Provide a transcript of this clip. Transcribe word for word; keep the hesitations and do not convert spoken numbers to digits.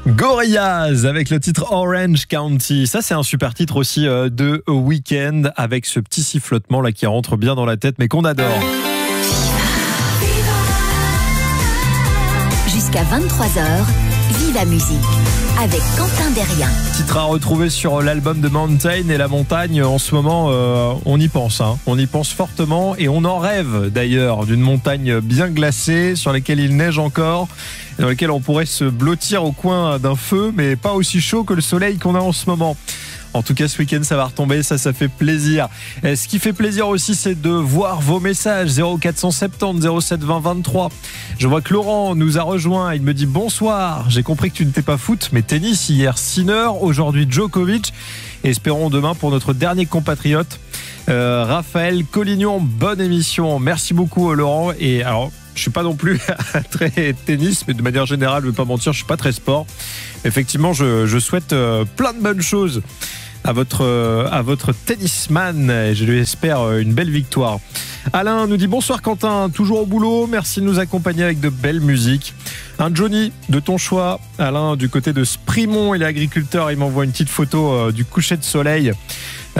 Gorillaz avec le titre Orange County. Ça, c'est un super titre aussi euh, de Weeknd avec ce petit sifflotement là qui rentre bien dans la tête, mais qu'on adore. Jusqu'à vingt-trois heures, Viva Musique avec Quentin Derrien. Titre à retrouver sur l'album de Mountain, et la montagne en ce moment euh, on y pense, hein. On y pense fortement et on en rêve d'ailleurs d'une montagne bien glacée sur laquelle il neige encore, et dans laquelle on pourrait se blottir au coin d'un feu, mais pas aussi chaud que le soleil qu'on a en ce moment. En tout cas, ce week-end, ça va retomber, ça, ça fait plaisir. Et ce qui fait plaisir aussi, c'est de voir vos messages. zéro quatre cent soixante-dix zéro sept vingt vingt-trois. Je vois que Laurent nous a rejoint. Il me dit bonsoir. J'ai compris que tu n'étais pas foot, mais tennis. Hier, Sinner. Aujourd'hui, Djokovic. Et espérons demain pour notre dernier compatriote, euh, Raphaël Collignon. Bonne émission. Merci beaucoup, Laurent. Et alors, je suis pas non plus très tennis, mais de manière générale, je ne vais pas mentir, je suis pas très sport. Effectivement, je, je souhaite euh, plein de bonnes choses à votre, euh, à votre tennisman, et je lui espère une belle victoire. Alain nous dit bonsoir Quentin, toujours au boulot, merci de nous accompagner avec de belles musiques. Un Johnny de ton choix, Alain du côté de Sprimont, il est agriculteur, il m'envoie une petite photo euh, du coucher de soleil.